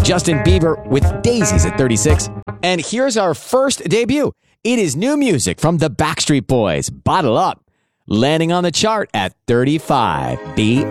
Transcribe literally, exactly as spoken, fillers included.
Justin Bieber with Daisies at thirty-six. And here's our first debut. It is new music from the Backstreet Boys, Bottle Up, landing on the chart at thirty-five. B